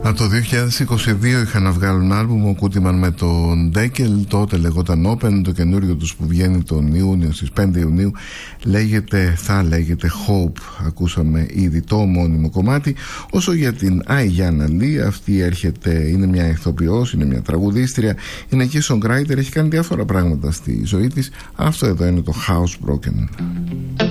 Από το 2022 είχαν να βγάλουν άλμπουμ ο Κούτιμαν με τον Ντέκελ. Τότε λεγόταν Open. Το καινούριο τους που βγαίνει τον Ιούνιο, στις 5 Ιουνίου, θα λέγεται Hope. Ακούσαμε ήδη το ομώνυμο κομμάτι. Όσο για την Αϊγιάννα Λί, αυτή έρχεται, είναι μια ηθοποιός, είναι μια τραγουδίστρια, είναι και songwriter, έχει κάνει διάφορα πράγματα στη ζωή της. Αυτό εδώ είναι το Housebroken.